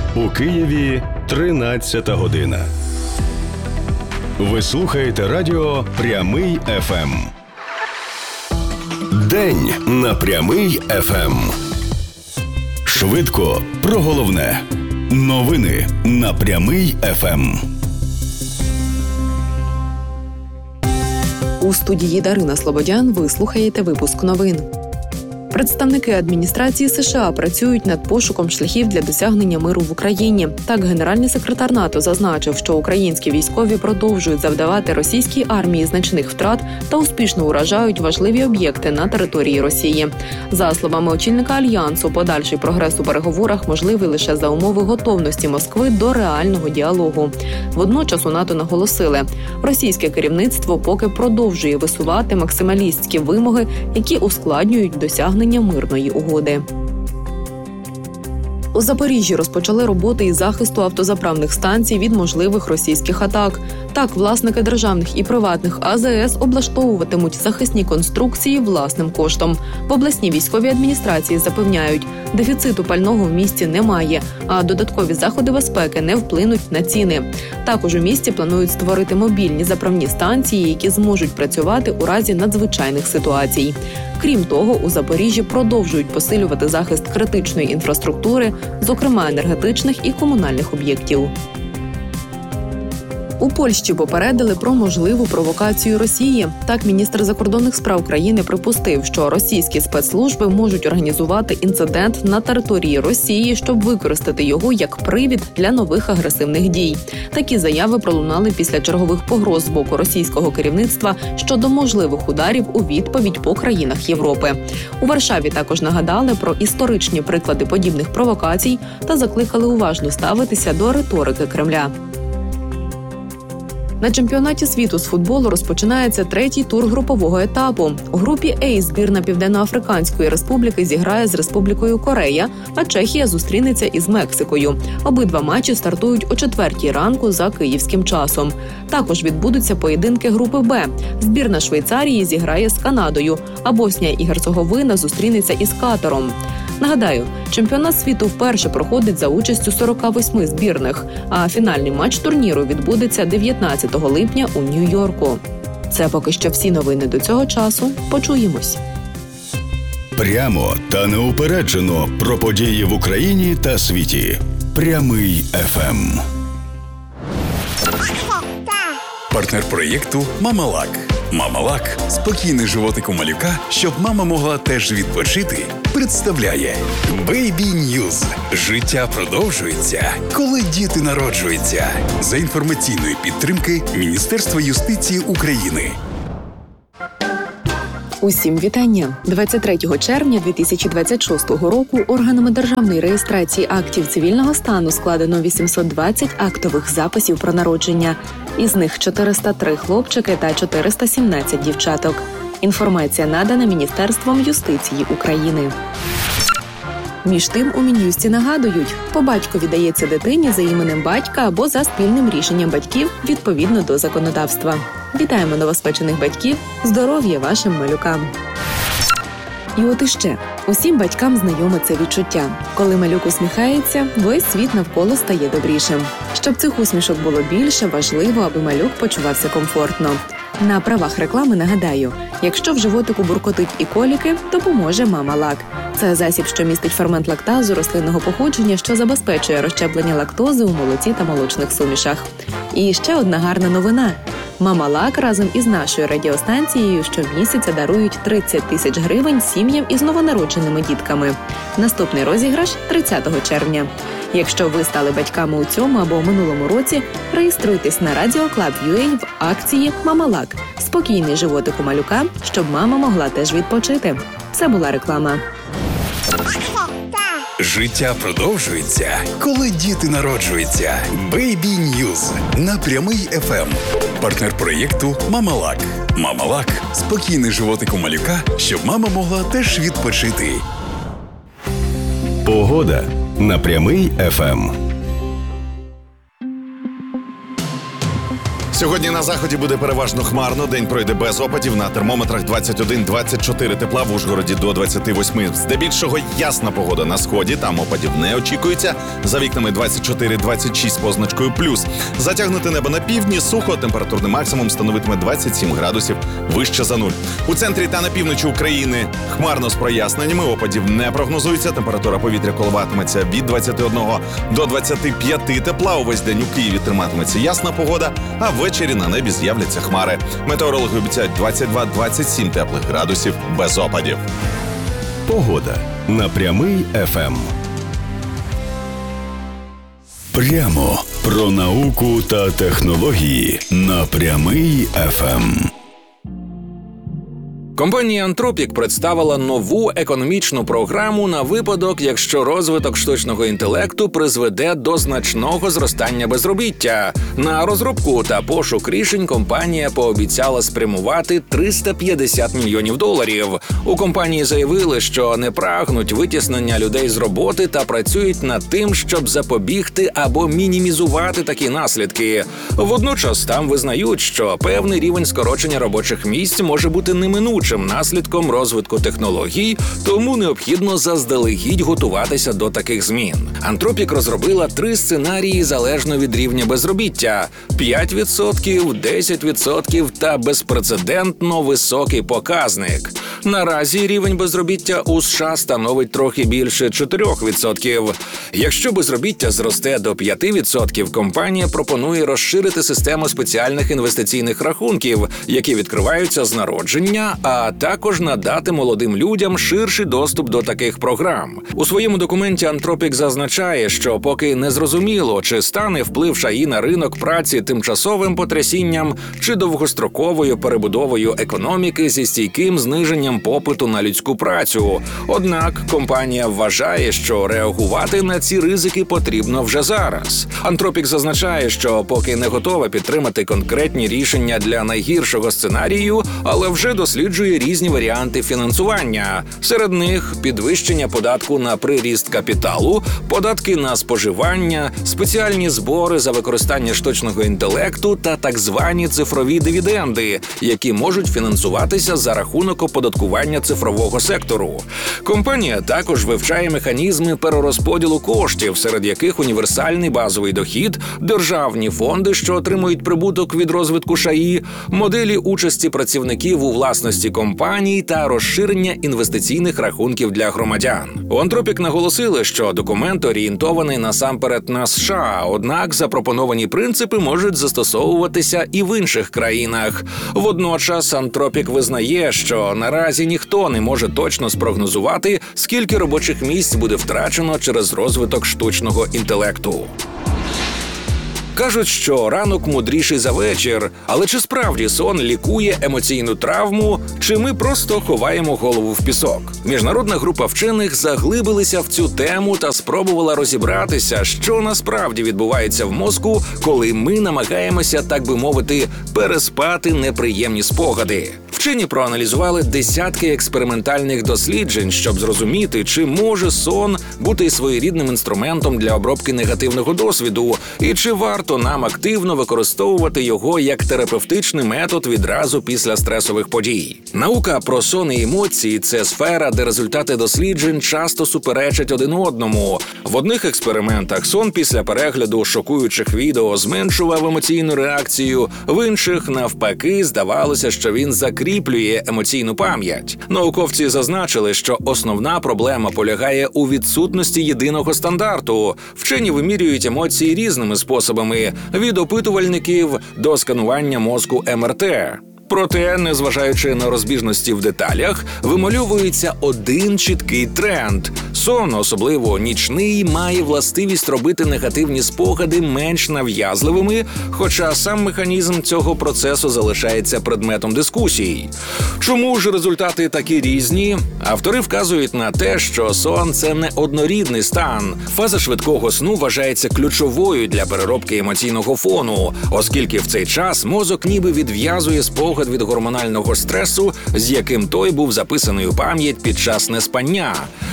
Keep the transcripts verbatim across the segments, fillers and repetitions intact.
У Києві тринадцята година. Ви слухаєте радіо «Прямий еф ем». День на «Прямий еф ем». Швидко про головне. Новини на «Прямий еф ем». У студії Дарина Слободян ви слухаєте випуск новин. Представники адміністрації США працюють над пошуком шляхів для досягнення миру в Україні. Так, генеральний секретар НАТО зазначив, що українські військові продовжують завдавати російській армії значних втрат та успішно уражають важливі об'єкти на території Росії. За словами очільника Альянсу, подальший прогрес у переговорах можливий лише за умови готовності Москви до реального діалогу. Водночас у НАТО наголосили, російське керівництво поки продовжує висувати максималістські вимоги, які ускладнюють досягнення мирної угоди. У Запоріжжі розпочали роботи із захисту автозаправних станцій від можливих російських атак. Так, власники державних і приватних а зе ес облаштовуватимуть захисні конструкції власним коштом. В обласній військовій адміністрації запевняють, дефіциту пального в місті немає, а додаткові заходи безпеки не вплинуть на ціни. Також у місті планують створити мобільні заправні станції, які зможуть працювати у разі надзвичайних ситуацій. Крім того, у Запоріжжі продовжують посилювати захист критичної інфраструктури, зокрема енергетичних і комунальних об'єктів. У Польщі попередили про можливу провокацію Росії. Так, міністр закордонних справ країни припустив, що російські спецслужби можуть організувати інцидент на території Росії, щоб використати його як привід для нових агресивних дій. Такі заяви пролунали після чергових погроз з боку російського керівництва щодо можливих ударів у відповідь по країнах Європи. У Варшаві також нагадали про історичні приклади подібних провокацій та закликали уважно ставитися до риторики Кремля. На чемпіонаті світу з футболу розпочинається третій тур групового етапу. У групі А збірна Південно-Африканської Республіки зіграє з Республікою Корея, а Чехія зустрінеться із Мексикою. Обидва матчі стартують о четвертій ранку за київським часом. Також відбудуться поєдинки групи Б. Збірна Швейцарії зіграє з Канадою, а Боснія і Герцеговина зустрінеться із Катаром. Нагадаю, чемпіонат світу вперше проходить за участю сорока восьми збірних, а фінальний матч турніру відбудеться дев'ятнадцятого липня у Нью-Йорку. Це поки що всі новини до цього часу. Почуємось. Прямо та неупереджено про події в Україні та світі. Прямий еф ем. Партнер проєкту «Мамалак». «Мамалак» – спокійний животик у малюка, щоб мама могла теж відпочити, представляє Baby News. Життя продовжується, коли діти народжуються. За інформаційної підтримки Міністерства юстиції України. Усім вітання! двадцять третього червня дві тисячі двадцять шостого року органами державної реєстрації актів цивільного стану складено вісімсот двадцять актових записів про народження. Із них чотириста три хлопчики та чотириста сімнадцять дівчаток. Інформація надана Міністерством юстиції України. Між тим, у Мін'юсті нагадують, по батькові дається дитині за іменем батька або за спільним рішенням батьків відповідно до законодавства. Вітаємо новоспечених батьків, здоров'я вашим малюкам! І от іще. Усім батькам знайоме це відчуття. Коли малюк усміхається, весь світ навколо стає добрішим. Щоб цих усмішок було більше, важливо, аби малюк почувався комфортно. На правах реклами нагадаю, якщо в животику буркотить і коліки, допоможе «Мамалак». Це засіб, що містить фермент лактазу рослинного походження, що забезпечує розщеплення лактози у молоці та молочних сумішах. І ще одна гарна новина. «Мамалак» разом із нашою радіостанцією щомісяця дарують тридцять тисяч гривень сім'ям із новонародженими дітками. Наступний розіграш – тридцятого червня. Якщо ви стали батьками у цьому або минулому році, реєструйтесь на радіо клаб крапка ю а в акції «Мамалак». Спокійний животик у малюка, щоб мама могла теж відпочити. Це була реклама. Життя продовжується, коли діти народжуються. Baby News на Прямий еф ем. Партнер проєкту «Мамалак». «Мамалак» – спокійний животик у малюка, щоб мама могла теж відпочити. Погода на Прямий еф ем. Сьогодні на заході буде переважно хмарно, день пройде без опадів, на термометрах двадцять один - двадцять чотири тепла, в Ужгороді до двадцяти восьми. Здебільшого ясна погода на сході, там опадів не очікується. За вікнами двадцять чотири - двадцять шість з позначкою плюс. Затягнуте небо на півдні, сухо, температурний максимум становитиме двадцять сім градусів вище за нуль. У центрі та на півночі України хмарно з проясненнями, опадів не прогнозується, температура повітря коливатиметься від двадцяти одного до двадцяти п'яти тепла. Увесь день у Києві триматиметься ясна погода, а ввечері на небі з'являться хмари. Метеорологи обіцяють двадцять два - двадцять сім теплих градусів без опадів. Погода на Прямий еф ем. Прямо про науку та технології на Прямий еф ем. Компанія Anthropic представила нову економічну програму на випадок, якщо розвиток штучного інтелекту призведе до значного зростання безробіття. На розробку та пошук рішень компанія пообіцяла спрямувати триста п'ятдесят мільйонів доларів. У компанії заявили, що не прагнуть витіснення людей з роботи та працюють над тим, щоб запобігти або мінімізувати такі наслідки. Водночас там визнають, що певний рівень скорочення робочих місць може бути неминучим наслідком розвитку технологій, тому необхідно заздалегідь готуватися до таких змін. Anthropic розробила три сценарії залежно від рівня безробіття – п'ять відсотків, десять відсотків та безпрецедентно високий показник. Наразі рівень безробіття у США становить трохи більше чотирьох відсотків. Якщо безробіття зросте до п'яти відсотків, компанія пропонує розширити систему спеціальних інвестиційних рахунків, які відкриваються з народження, а також надати молодим людям ширший доступ до таких програм. У своєму документі Anthropic зазначає, що поки не зрозуміло, чи стане вплив ШАІ на ринок праці тимчасовим потрясінням чи довгостроковою перебудовою економіки зі стійким зниженням попиту на людську працю. Однак компанія вважає, що реагувати на ці ризики потрібно вже зараз. Anthropic зазначає, що поки не готова підтримати конкретні рішення для найгіршого сценарію, але вже досліджує різні варіанти фінансування. Серед них підвищення податку на приріст капіталу, податки на споживання, спеціальні збори за використання штучного інтелекту та так звані цифрові дивіденди, які можуть фінансуватися за рахунок оподаткування цифрового сектору. Компанія також вивчає механізми перерозподілу коштів, серед яких універсальний базовий дохід, державні фонди, що отримують прибуток від розвитку ШАІ, моделі участі працівників у власності компаній та розширення інвестиційних рахунків для громадян. У Anthropic наголосили, що документ орієнтований насамперед на США, однак запропоновані принципи можуть застосовуватися і в інших країнах. Водночас Anthropic визнає, що наразі ніхто не може точно спрогнозувати, скільки робочих місць буде втрачено через розвиток штучного інтелекту. Кажуть, що ранок мудріший за вечір, але чи справді сон лікує емоційну травму, чи ми просто ховаємо голову в пісок? Міжнародна група вчених заглибилися в цю тему та спробувала розібратися, що насправді відбувається в мозку, коли ми намагаємося, так би мовити, переспати неприємні спогади. Вчені проаналізували десятки експериментальних досліджень, щоб зрозуміти, чи може сон бути своєрідним інструментом для обробки негативного досвіду, і чи варто нам активно використовувати його як терапевтичний метод відразу після стресових подій. Наука про сон і емоції – це сфера, де результати досліджень часто суперечать один одному. В одних експериментах сон після перегляду шокуючих відео зменшував емоційну реакцію, в інших, навпаки, здавалося, що він закріплює емоційну пам'ять. Науковці зазначили, що основна проблема полягає у відсутності єдиного стандарту. Вчені вимірюють емоції різними способами – від опитувальників до сканування мозку ем ер те. Проте, незважаючи на розбіжності в деталях, вимальовується один чіткий тренд. Сон, особливо нічний, має властивість робити негативні спогади менш нав'язливими, хоча сам механізм цього процесу залишається предметом дискусій. Чому ж результати такі різні? Автори вказують на те, що сон – це не однорідний стан. Фаза швидкого сну вважається ключовою для переробки емоційного фону, оскільки в цей час мозок ніби відв'язує спогад від гормонального стресу, з яким той був записаний у пам'ять під час неспання.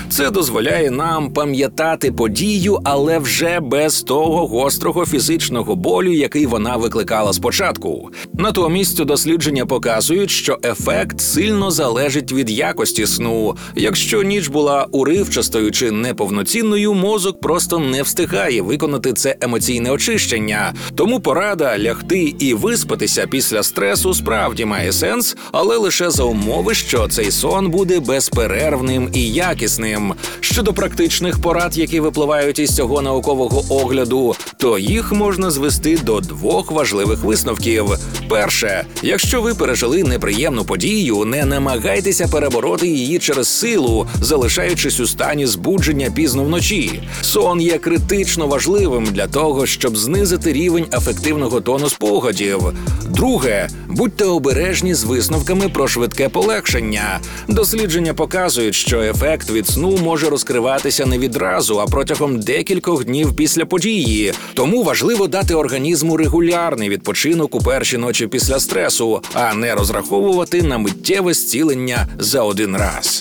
Це дозволяє нам пам'ятати подію, але вже без того гострого фізичного болю, який вона викликала спочатку. Натомість дослідження показують, що ефект сильно залежить від якості сну. Якщо ніч була уривчастою чи неповноцінною, мозок просто не встигає виконати це емоційне очищення. Тому порада лягти і виспатися після стресу справді має сенс, але лише за умови, що цей сон буде безперервним і якісним. Щодо практичних порад, які випливають із цього наукового огляду, то їх можна звести до двох важливих висновків. Перше, якщо ви пережили неприємну подію, не намагайтеся перебороти її через силу, залишаючись у стані збудження пізно вночі. Сон є критично важливим для того, щоб знизити рівень афективного тону спогадів. Друге, будьте обережні з висновками про швидке полегшення. Дослідження показують, що ефект від сну може розкриватися не відразу, а протягом декількох днів після події. Тому важливо дати організму регулярний відпочинок у перші ночі після стресу, а не розраховувати на миттєве зцілення за один раз.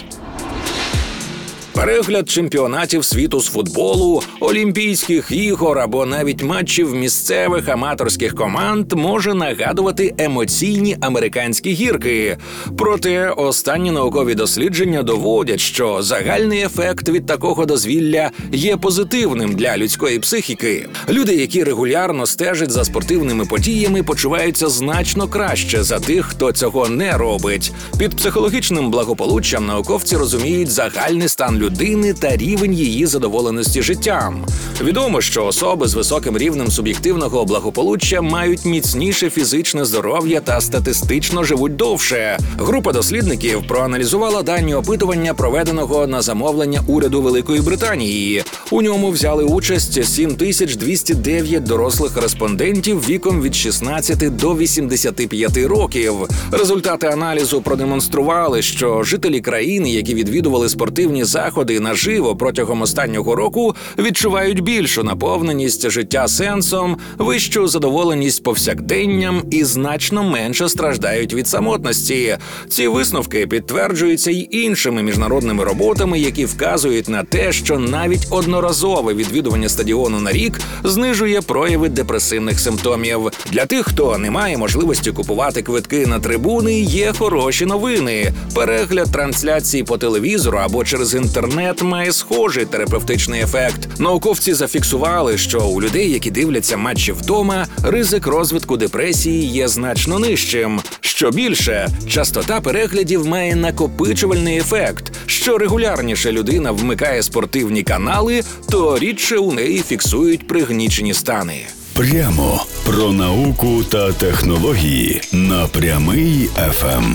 Перегляд чемпіонатів світу з футболу, Олімпійських ігор або навіть матчів місцевих аматорських команд може нагадувати емоційні американські гірки. Проте останні наукові дослідження доводять, що загальний ефект від такого дозвілля є позитивним для людської психіки. Люди, які регулярно стежать за спортивними подіями, почуваються значно краще за тих, хто цього не робить. Під психологічним благополуччям науковці розуміють загальний стан людини, людини та рівень її задоволеності життям. Відомо, що особи з високим рівнем суб'єктивного благополуччя мають міцніше фізичне здоров'я та статистично живуть довше. Група дослідників проаналізувала дані опитування, проведеного на замовлення уряду Великої Британії. У ньому взяли участь сім тисяч двісті дев'ять дорослих респондентів віком від шістнадцяти до вісімдесяти п'яти років. Результати аналізу продемонстрували, що жителі країни, які відвідували спортивні заходи наживо протягом останнього року, відчувають більшу наповненість життя сенсом, вищу задоволеність повсякденням і значно менше страждають від самотності. Ці висновки підтверджуються й іншими міжнародними роботами, які вказують на те, що навіть одноразове відвідування стадіону на рік знижує прояви депресивних симптомів. Для тих, хто не має можливості купувати квитки на трибуни, є хороші новини. Перегляд трансляції по телевізору або через інтернет має схожий терапевтичний ефект. Науковці зафіксували, що у людей, які дивляться матчі вдома, ризик розвитку депресії є значно нижчим. Що більше, частота переглядів має накопичувальний ефект. Що регулярніше людина вмикає спортивні канали, то рідше у неї фіксують пригнічені стани. Прямо про науку та технології на Прямий еф ем.